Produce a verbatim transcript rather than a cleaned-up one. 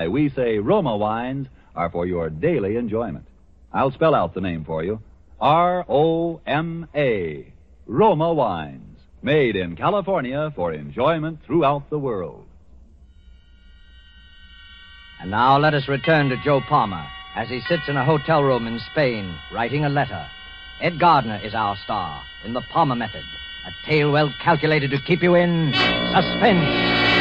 we say Roma wines are for your daily enjoyment. I'll spell out the name for you. R O M A. Roma wines. Made in California for enjoyment throughout the world. And now let us return to Joe Palmer as he sits in a hotel room in Spain writing a letter. Ed Gardner is our star in The Palmer Method, a tale well calculated to keep you in suspense.